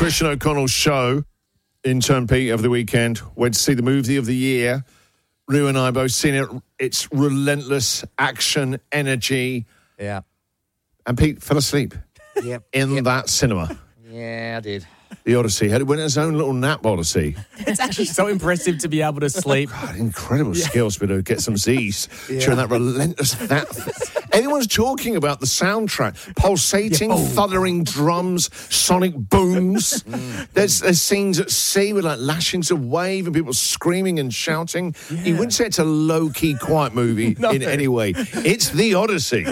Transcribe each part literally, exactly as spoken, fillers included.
Christian O'Connell show in Turnpike over the weekend. Went to see the movie of the year. Rue and I both seen it. It's relentless action, energy. Yeah. And Pete fell asleep Yep. in Yep. that cinema. Yeah, I did. The Odyssey. Had it went his own little nap Odyssey. It's actually so impressive to be able to sleep. God, incredible skills to be able to get some Z's during that relentless... That, everyone's talking about the soundtrack. Pulsating, Yeah. thundering drums, sonic booms. There's, there's scenes at sea with like lashings of wave and people screaming and shouting. Yeah. You wouldn't say it's a low-key quiet movie No. in any way. It's The Odyssey.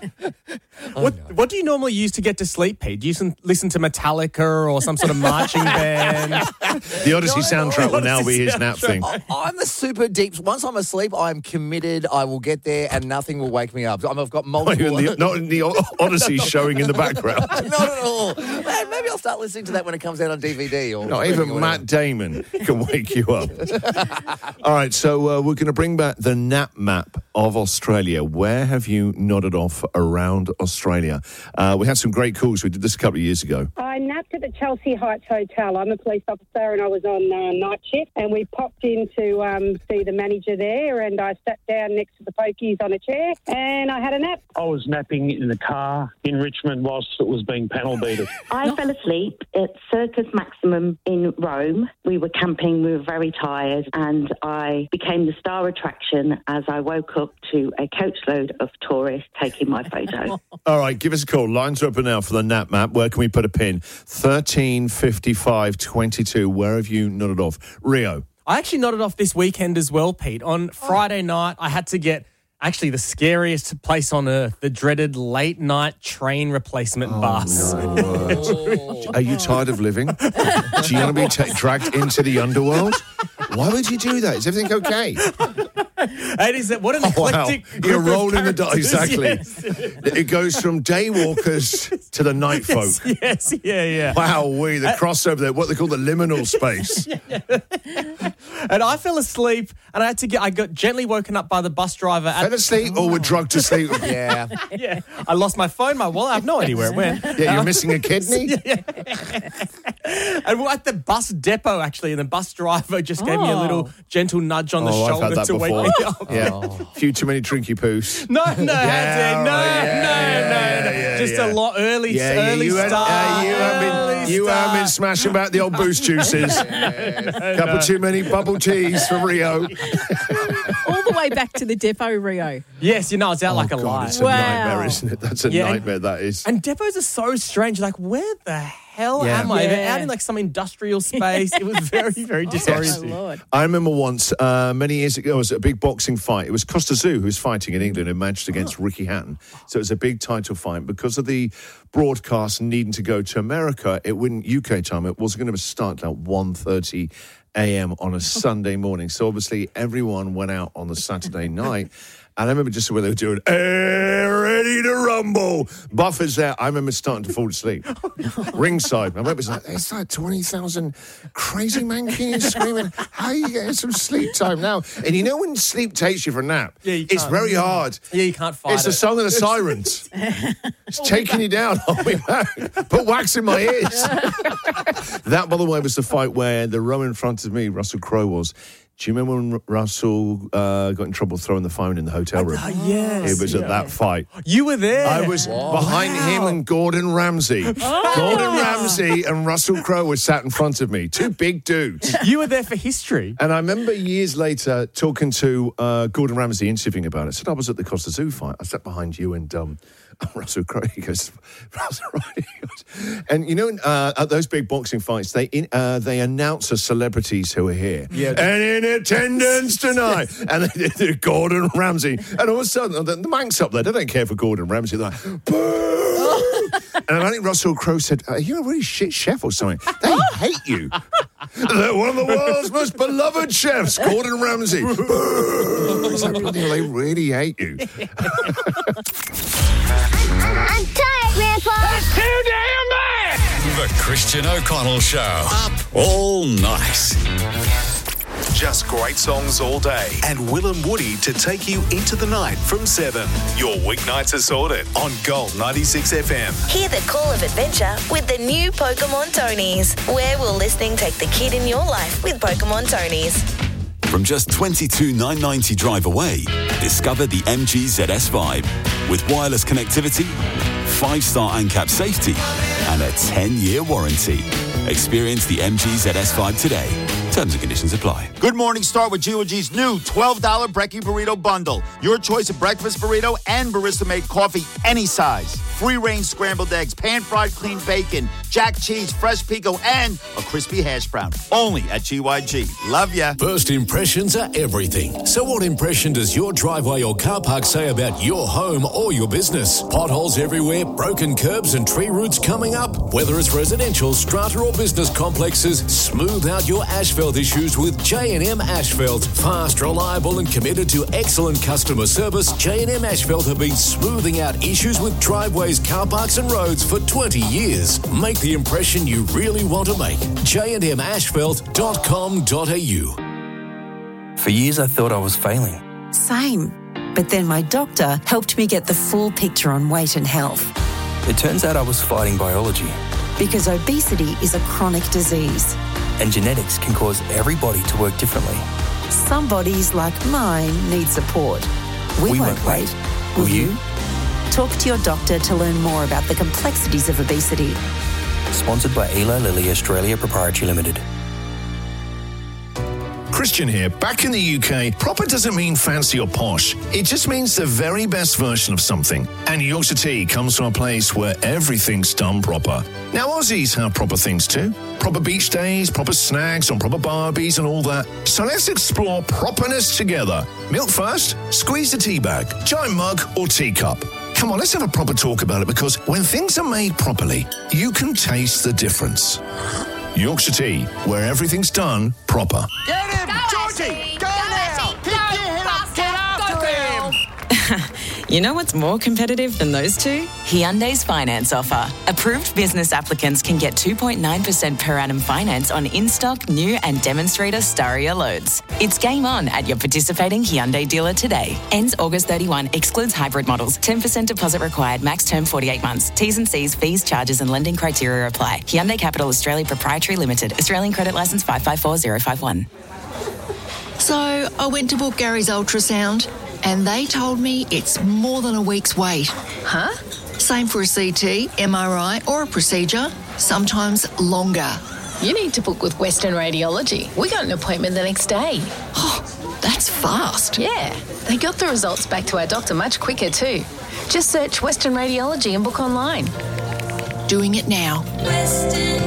What What do you normally use to get to sleep, Pete? Do you listen, listen to Metallica or some sort of marching band? The Odyssey No, no, soundtrack will now Odyssey be his nap soundtrack. thing. I- I'm a super deep. Once I'm asleep, I'm committed. I will get there, and nothing will wake me up. I'm- I've got Not multiple. in the, not in the O- Odyssey showing in the background. Not at all. Man, maybe I'll start listening to that when it comes out on D V D. Or Not streaming even or whatever. Matt Damon can wake you up. All right, so uh, we're going to bring back the nap map of Australia. Where have you nodded off around Australia? Uh, we had some great calls. We did this a couple of years ago. I napped at the Chelsea Heights Hotel. I'm a police officer and I was on uh, night shift, and we popped in to um, see the manager there, and I sat down next to the pokies on a chair and I had a nap. I was napping in the car in Richmond whilst it was being panel beated. I fell asleep at Circus Maximum in Rome. We were camping, we were very tired, and I became the star attraction as I woke up to a coachload of tourists taking my photo. All right, give us a call. Lines are open now for the nap map. Where can we put a pin? thirteen fifty-five twenty-two. Where have you nodded off? Rio. I actually nodded off this weekend as well, Pete. On Friday night, I had to get actually the scariest place on earth, the dreaded late night train replacement bus. Are you tired of living? Do you want to be ta dragged into the underworld? Why would you do that? Is everything okay? It is that what an Oh, wow. eclectic group You're of rolling the dice, characters. exactly. Yes. It goes from day walkers to the night folk. Yes, yeah, yeah. Wow, we the crossover there, what they call the liminal space. And I fell asleep, and I had to get. I got gently woken up by the bus driver. At, Fell asleep or were drugged to sleep? Yeah. yeah, I lost my phone, my wallet. I have no idea where it went. Yeah, you're missing a kidney? And we're at the bus depot, actually, and the bus driver just gave me a Oh. little gentle nudge on the Oh, I've shoulder had that to before. wake me up. Yeah, a few too many drinky poos. No, no, Hadzi, no, right, no, yeah, no, yeah, no. yeah, Just yeah. a lot early, Yeah, yeah, early you, had, start. uh, you, have early been, you have been start. smashing about the old boost juices. Couple too many bubble teas for Rio. All the way back to the depot, Rio. Yes, you know, it's out like a God, light. it's a Wow. nightmare, isn't it? That's a Yeah, and- nightmare, that is. And depots are so strange. Like, where the hell Yeah. am I? They're Yeah. out in like some industrial space. It was very, very Oh, disorienting. Lord. I remember once, uh, many years ago, it was a big boxing fight. It was Costa Zoo who was fighting in England in Manchester against Ricky Hatton. So it was a big title fight. Because of the broadcast needing to go to America, it wouldn't, U K time, it wasn't going to start at one thirty a.m. on a Sunday morning. So obviously everyone went out on the Saturday night. And I remember just when they were doing, hey, ready to rumble. Buffer's there. I remember starting to fall asleep. Ringside. My mate was like, it's like twenty thousand crazy mankinis screaming, how are you getting some sleep time now? And you know when sleep takes you for a nap? Yeah, you it's can't. very hard. Yeah, you can't fight It's it. the song of the sirens. It's taking you down. Hold me back. Put wax in my ears. That, by the way, was the fight where the row in front of me, Russell Crowe, was. Do you remember when R- Russell uh, got in trouble throwing the phone in the hotel room? Oh, yes. It was at that fight. You were there. I was behind him and Gordon Ramsay. Gordon Ramsay and Russell Crowe were sat in front of me. Two big dudes. You were there for history. And I remember years later talking to uh, Gordon Ramsay, interviewing about it. I said, I was at the Costa Zoo fight. I sat behind you and um, Russell Crowe. He goes, Russell, right? He goes, and you know, uh, at those big boxing fights, they in, uh, they announce the celebrities who are here. Yeah. And in attendance tonight. And they did Gordon Ramsay. And all of a sudden, the, the Manx up there, they don't care for Gordon Ramsay. They're like, boo! And I think Russell Crowe said, are you a really shit chef or something? They hate you. They're one of the world's most beloved chefs, Gordon Ramsay. It's like, bloody hell, they really hate you. I'm tired, Grandpa. That's too damn bad. The Christian O'Connell Show. Up all night. Just great songs all day. And Will and Woody to take you into the night from seven. Your weeknights are sorted on Gold ninety-six F M. Hear the call of adventure with the new Pokemon Tonys. Where will listening take the kid in your life with Pokemon Tonys? From just twenty-two thousand nine hundred ninety drive away, discover the M G Z S five. With wireless connectivity, five-star ANCAP safety, and a ten-year warranty. Experience the M G Z S five today. Terms and conditions apply. Good morning. Start with G O G's new twelve dollars Brekkie Burrito Bundle. Your choice of breakfast burrito and barista-made coffee, any size. Free-range scrambled eggs, pan-fried clean bacon, jack cheese, fresh pico, and a crispy hash brown. Only at G Y G. Love ya. First impressions are everything. So what impression does your driveway or car park say about your home or your business? Potholes everywhere, broken curbs and tree roots coming up? Whether it's residential, strata or business complexes, smooth out your asphalt issues with J and M Asphalt. Fast, reliable and committed to excellent customer service, J and M Asphalt have been smoothing out issues with driveways, car parks and roads for twenty years. Make the impression you really want to make. j and m asphalt dot com dot a u. For years I thought I was failing. Same. But then my doctor helped me get the full picture on weight and health. It turns out I was fighting biology. Because obesity is a chronic disease. And genetics can cause everybody to work differently. Some bodies, like mine, need support. We, we won't, won't wait. wait. Will, Will you? you? Talk to your doctor to learn more about the complexities of obesity. Sponsored by Eli Lilly Australia Proprietary Limited. Christian here. Back in the U K, proper doesn't mean fancy or posh. It just means the very best version of something. And Yorkshire Tea comes from a place where everything's done proper. Now, Aussies have proper things too. Proper beach days, proper snags on proper barbies and all that. So let's explore properness together. Milk first, squeeze the tea bag, giant mug or teacup. Come on, let's have a proper talk about it, because when things are made properly, you can taste the difference. Yorkshire Tea, where everything's done proper. Get him! Go, Georgie! Go, go now! Go, Pick him up! Get after him! You know what's more competitive than those two? Hyundai's finance offer. Approved business applicants can get two point nine percent per annum finance on in-stock, new and demonstrator Staria loads. It's game on at your participating Hyundai dealer today. Ends August thirty-first. Excludes hybrid models. ten percent deposit required. Max term forty-eight months. T's and C's, fees, charges and lending criteria apply. Hyundai Capital Australia Proprietary Limited. Australian credit licence five five four zero five one. So I went to book Gary's ultrasound and they told me it's more than a week's wait. Huh? Same for a C T, M R I or a procedure, sometimes longer. You need to book with Western Radiology. We got an appointment the next day. Oh, that's fast. Yeah, they got the results back to our doctor much quicker too. Just search Western Radiology and book online. Doing it now. Western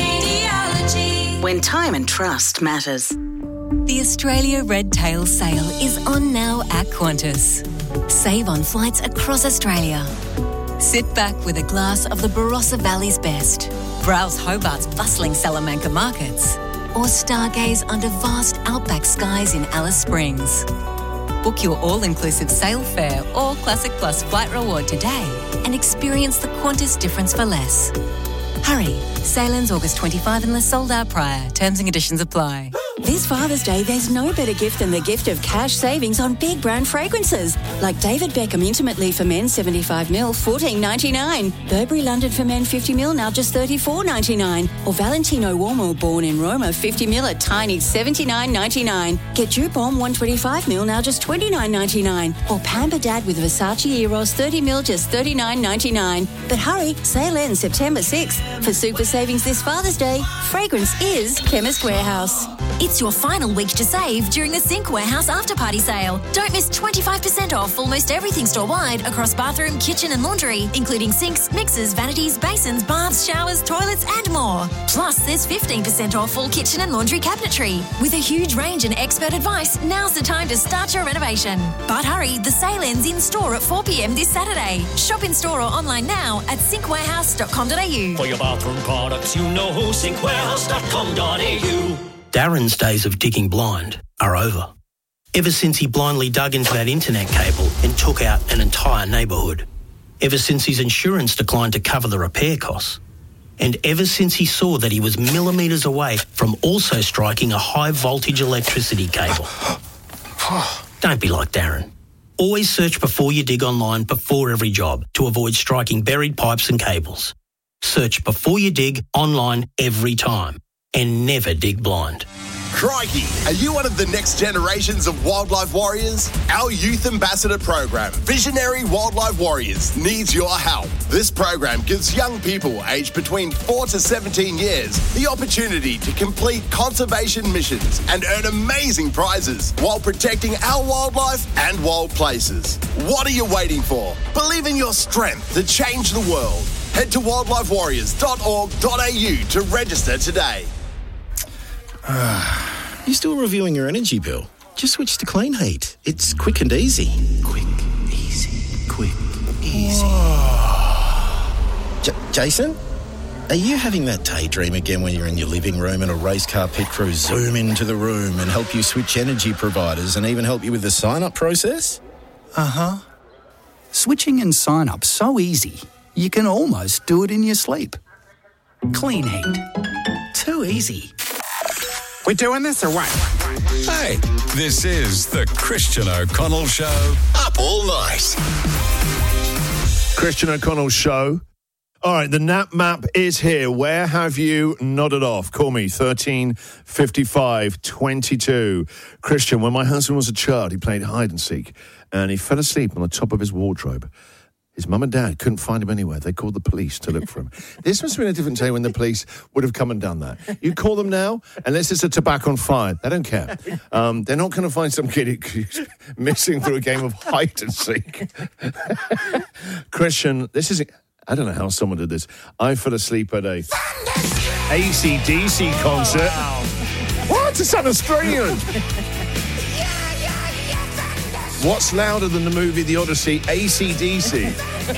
Radiology. When time and trust matters. The Australia Red Tail Sale is on now at Qantas. Save on flights across Australia. Sit back with a glass of the Barossa Valley's best. Browse Hobart's bustling Salamanca markets. Or stargaze under vast outback skies in Alice Springs. Book your all-inclusive sail fare or Classic Plus flight reward today and experience the Qantas difference for less. Hurry, sale ends August twenty-fifth unless sold out prior. Terms and conditions apply. This Father's Day, there's no better gift than the gift of cash savings on big brand fragrances. Like David Beckham Intimate Leave for Men seventy-five mil, fourteen ninety-nine. Burberry London for Men fifty mil, now just thirty-four ninety-nine. Or Valentino Uomo Born in Roma fifty mil at tiny seventy-nine ninety-nine. Get Dupont one twenty-five mil, now just twenty-nine ninety-nine. Or Pamper Dad with Versace Eros thirty mil, just thirty-nine ninety-nine. But hurry, sale ends September sixth. For super savings this Father's Day, fragrance is Chemist Warehouse. It's your final week to save during the Sync Warehouse After Party Sale. Don't miss twenty-five percent off almost everything store-wide across bathroom, kitchen and laundry, including sinks, mixers, vanities, basins, baths, showers, toilets and more. Plus, there's fifteen percent off all kitchen and laundry cabinetry. With a huge range and expert advice, now's the time to start your renovation. But hurry, the sale ends in-store at four p.m. this Saturday. Shop in-store or online now at sync warehouse dot com dot a u. For your bathroom products, you know who, sync warehouse dot com dot a u. Darren's days of digging blind are over. Ever since he blindly dug into that internet cable and took out an entire neighbourhood. Ever since his insurance declined to cover the repair costs. And ever since he saw that he was millimetres away from also striking a high voltage electricity cable. Don't be like Darren. Always search before you dig online before every job to avoid striking buried pipes and cables. Search before you dig online every time. And never dig blind. Crikey, are you one of the next generations of wildlife warriors? Our Youth Ambassador program, Visionary Wildlife Warriors, needs your help. This program gives young people aged between four to seventeen years the opportunity to complete conservation missions and earn amazing prizes while protecting our wildlife and wild places. What are you waiting for? Believe in your strength to change the world. Head to wildlife warriors dot org dot a u to register today. You still reviewing your energy bill? Just switch to Clean Heat. It's quick and easy. Quick, easy, quick, easy. J- Jason? Are you having that daydream again when you're in your living room and a race car pit crew zoom into the room and help you switch energy providers and even help you with the sign-up process? Uh-huh. Switching and sign-up so easy, you can almost do it in your sleep. Clean Heat. Too easy. We doing this or what? Hey, this is the Christian O'Connell Show. Up all night. Christian O'Connell Show. All right, the nap map is here. Where have you nodded off? Call me, thirteen fifty-five twenty-two. Christian, when my husband was a child, he played hide and seek, and he fell asleep on the top of his wardrobe. His mum and dad couldn't find him anywhere. They called the police to look for him. This must have been a different day when the police would have come and done that. You call them now, unless it's a tobacco on fire. They don't care. Um, they're not going to find some kid who's missing through a game of hide and seek. Christian, this is... I don't know how someone did this. I fell asleep at a A C D C concert. Wow. What? It sounds Australian. What's louder than the movie The Odyssey? A C D C.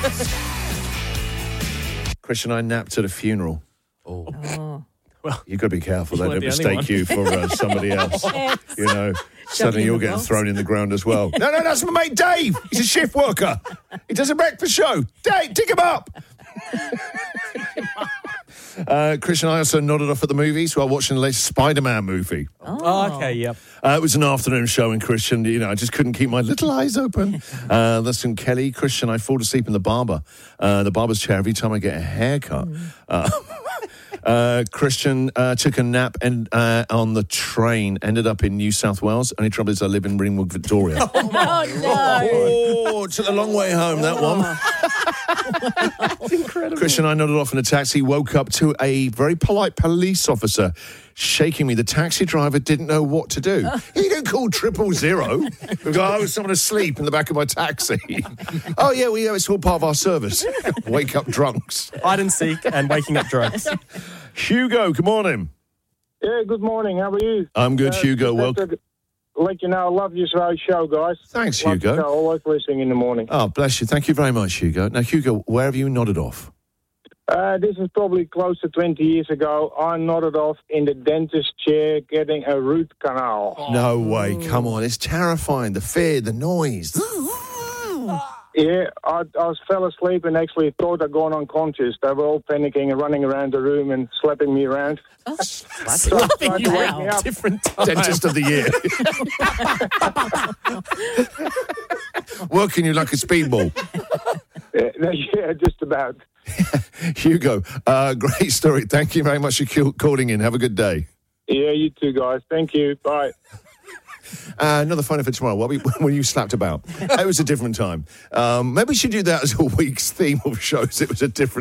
Christian, I napped at a funeral. Oh. oh. Well, you've got to be careful. They don't the mistake you for uh, somebody else. You know, suddenly you're getting box. thrown in the ground as well. No, no, that's my mate Dave. He's a shift worker. He does a breakfast show. Dave, dig him up. Uh, Christian and I also nodded off at the movies while watching the latest Spider-Man movie. Oh, oh okay, yep. Uh, it was an afternoon show, and Christian, you know, I just couldn't keep my little eyes open. Uh, that's from Kelly. Christian, I fall asleep in the barber, uh, the barber's chair every time I get a haircut. Mm. Uh, uh, Christian uh, took a nap and uh, on the train, ended up in New South Wales. Only trouble is I live in Ringwood, Victoria. Oh, no. Oh, it's a long way home, that one. That's incredible. Christian and I nodded off in a taxi, woke up to a very polite police officer shaking me. The taxi driver didn't know what to do. He didn't call triple zero. We go, I was someone asleep in the back of my taxi. Oh, yeah, well, yeah, it's all part of our service. Wake up drunks. Hide and seek and waking up drunks. Hugo, good morning. Yeah, good morning. How are you? I'm good, uh, Hugo. Welcome. Let you know, I love your show, guys. Thanks, love Hugo. Show, always listening in the morning. Oh, bless you. Thank you very much, Hugo. Now, Hugo, where have you nodded off? Uh, this is probably close to twenty years ago. I nodded off in the dentist chair getting a root canal. Oh. No way. Come on. It's terrifying. The fear, the noise. Yeah, I, I was fell asleep and actually thought I'd gone unconscious. They were all panicking and running around the room and slapping me around. Oh, slapping you around. Different time. Dentist of the year. Working you like a speedball. Yeah, yeah, just about. Hugo, uh, great story. Thank you very much for calling in. Have a good day. Yeah, you too, guys. Thank you. Bye. Uh, another phone for tomorrow. What we, when you slapped about. It was a different time. Um, maybe we should do that as a week's theme of shows. It was a different